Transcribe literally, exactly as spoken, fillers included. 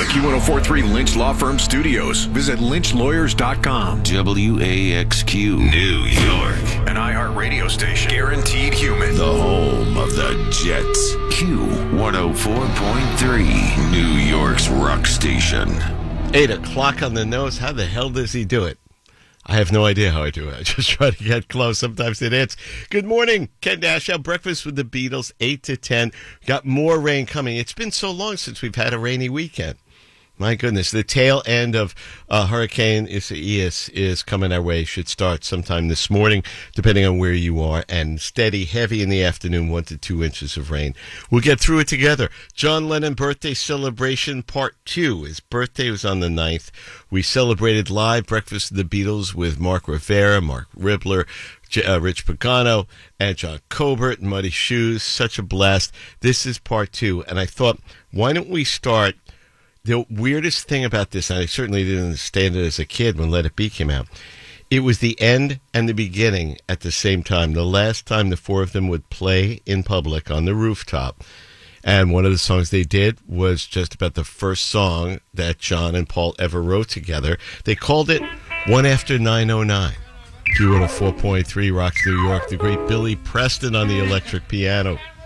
Q one oh four point three Lynch Law Firm Studios. Visit lynch lawyers dot com. W A X Q, New York. An iHeartRadio station. Guaranteed human. The home of the Jets. Q one oh four point three, New York's rock station. Eight o'clock on the nose. How the hell does he do it? I have no idea how I do it. I just try to get close. Sometimes it hits. Good morning, Ken Dashow. Breakfast with the Beatles, eight to ten. Got more rain coming. It's been so long since we've had a rainy weekend. My goodness, the tail end of uh, Hurricane Isaias is coming our way. Should start sometime this morning, depending on where you are, and steady, heavy in the afternoon, one to two inches of rain. We'll get through it together. John Lennon Birthday Celebration Part two. His birthday was on the ninth. We celebrated live Breakfast with the Beatles with Mark Rivera, Mark Ribler, J- uh, Rich Pagano, and John Colbert, Muddy Shoes. Such a blast. This is Part two, and I thought, why don't we start... The weirdest thing about this, and I certainly didn't understand it as a kid when Let It Be came out, it was the end and the beginning at the same time. The last time the four of them would play in public on the rooftop. And one of the songs they did was just about the first song that John and Paul ever wrote together. They called it One After nine oh nine. Q one oh four point three Rocks New York. The great Billy Preston on the electric piano.